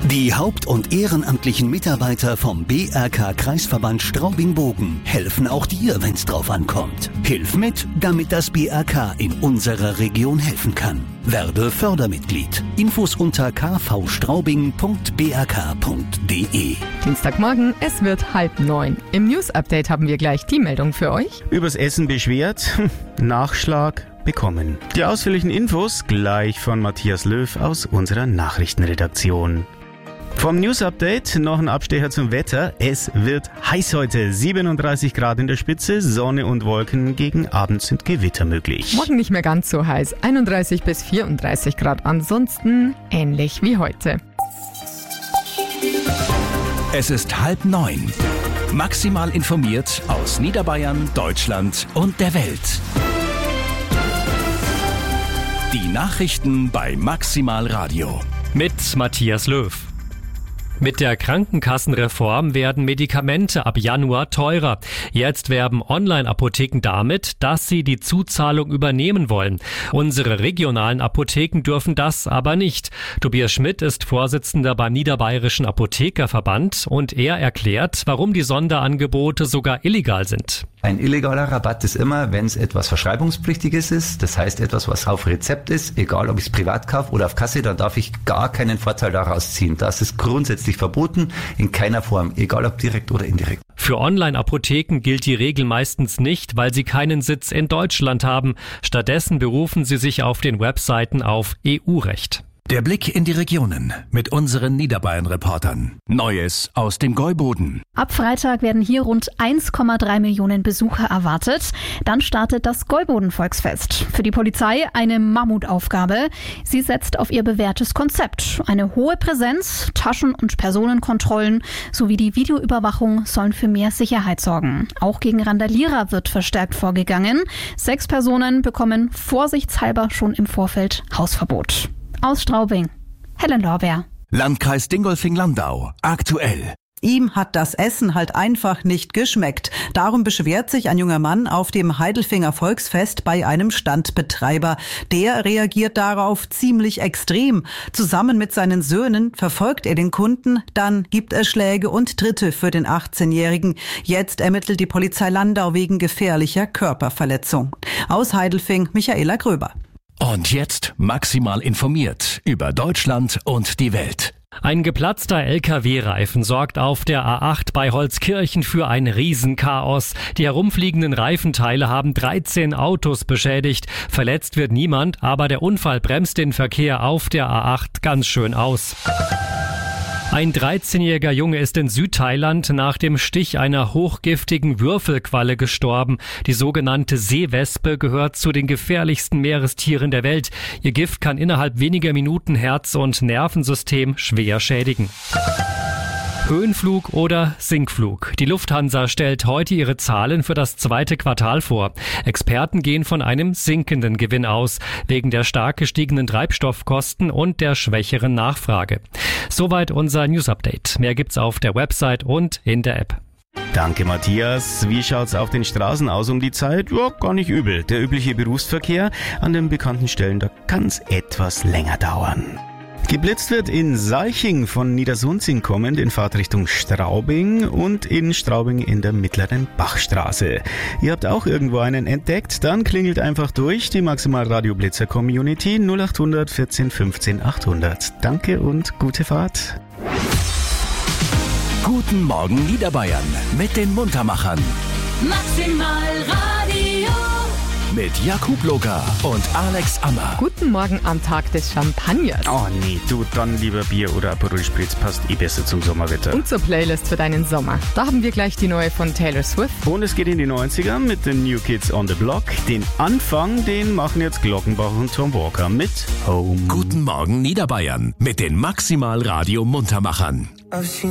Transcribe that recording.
Die Haupt- und ehrenamtlichen Mitarbeiter vom BRK Kreisverband Straubing-Bogen helfen auch dir, wenn's drauf ankommt. Hilf mit, damit das BRK in unserer Region helfen kann. Werde Fördermitglied. Infos unter kvstraubing.brk.de. Dienstagmorgen, es wird 8:30. Im News-Update haben wir gleich die Meldung für euch. Übers Essen beschwert, Nachschlag bekommen. Die ausführlichen Infos gleich von Matthias Löw aus unserer Nachrichtenredaktion. Vom News-Update noch ein Abstecher zum Wetter. Es wird heiß heute. 37 Grad in der Spitze, Sonne und Wolken. Gegen Abend sind Gewitter möglich. Morgen nicht mehr ganz so heiß. 31 bis 34 Grad. Ansonsten ähnlich wie heute. Es ist 8:30. Maximal informiert aus Niederbayern, Deutschland und der Welt. Die Nachrichten bei Maximal Radio. Mit Matthias Löw. Mit der Krankenkassenreform werden Medikamente ab Januar teurer. Jetzt werben Online-Apotheken damit, dass sie die Zuzahlung übernehmen wollen. Unsere regionalen Apotheken dürfen das aber nicht. Tobias Schmidt ist Vorsitzender beim Niederbayerischen Apothekerverband und er erklärt, warum die Sonderangebote sogar illegal sind. Ein illegaler Rabatt ist immer, wenn es etwas Verschreibungspflichtiges ist, das heißt etwas, was auf Rezept ist, egal ob ich es privat kaufe oder auf Kasse, dann darf ich gar keinen Vorteil daraus ziehen. Das ist grundsätzlich verboten, in keiner Form, egal ob direkt oder indirekt. Für Online-Apotheken gilt die Regel meistens nicht, weil sie keinen Sitz in Deutschland haben. Stattdessen berufen sie sich auf den Webseiten auf EU-Recht. Der Blick in die Regionen mit unseren Niederbayern-Reportern. Neues aus dem Gäuboden. Ab Freitag werden hier rund 1,3 Millionen Besucher erwartet. Dann startet das Gäuboden-Volksfest. Für die Polizei eine Mammutaufgabe. Sie setzt auf ihr bewährtes Konzept. Eine hohe Präsenz, Taschen- und Personenkontrollen sowie die Videoüberwachung sollen für mehr Sicherheit sorgen. Auch gegen Randalierer wird verstärkt vorgegangen. 6 Personen bekommen vorsichtshalber schon im Vorfeld Hausverbot. Aus Straubing, Helen Lorbeer. Landkreis Dingolfing-Landau. Aktuell. Ihm hat das Essen halt einfach nicht geschmeckt. Darum beschwert sich ein junger Mann auf dem Heidelfinger Volksfest bei einem Standbetreiber. Der reagiert darauf ziemlich extrem. Zusammen mit seinen Söhnen verfolgt er den Kunden, dann gibt es Schläge und Tritte für den 18-Jährigen. Jetzt ermittelt die Polizei Landau wegen gefährlicher Körperverletzung. Aus Heidelfing, Michaela Gröber. Und jetzt maximal informiert über Deutschland und die Welt. Ein geplatzter LKW-Reifen sorgt auf der A8 bei Holzkirchen für ein Riesenchaos. Die herumfliegenden Reifenteile haben 13 Autos beschädigt. Verletzt wird niemand, aber der Unfall bremst den Verkehr auf der A8 ganz schön aus. Ein 13-jähriger Junge ist in Südthailand nach dem Stich einer hochgiftigen Würfelqualle gestorben. Die sogenannte Seewespe gehört zu den gefährlichsten Meerestieren der Welt. Ihr Gift kann innerhalb weniger Minuten Herz- und Nervensystem schwer schädigen. Höhenflug oder Sinkflug. Die Lufthansa stellt heute ihre Zahlen für das zweite Quartal vor. Experten gehen von einem sinkenden Gewinn aus, wegen der stark gestiegenen Treibstoffkosten und der schwächeren Nachfrage. Soweit unser News-Update. Mehr gibt's auf der Website und in der App. Danke, Matthias. Wie schaut's auf den Straßen aus um die Zeit? Ja, gar nicht übel. Der übliche Berufsverkehr an den bekannten Stellen, da kann's etwas länger dauern. Geblitzt wird in Salching von Niedersunzing kommend in Fahrtrichtung Straubing und in Straubing in der mittleren Bachstraße. Ihr habt auch irgendwo einen entdeckt? Dann klingelt einfach durch die Maximal Radio Blitzer Community 0800 14 15 800. Danke und gute Fahrt. Guten Morgen Niederbayern mit den Muntermachern. Maximal Radio. Mit Jakub Loka und Alex Ammer. Guten Morgen am Tag des Champagners. Oh nee, du dann lieber Bier oder Aperol Spritz, passt besser zum Sommerwetter. Und zur Playlist für deinen Sommer. Da haben wir gleich die neue von Taylor Swift. Und es geht in die 90er mit den New Kids on the Block. Den Anfang, den machen jetzt Glockenbach und Tom Walker mit Home. Guten Morgen Niederbayern mit den Maximal Radio Muntermachern.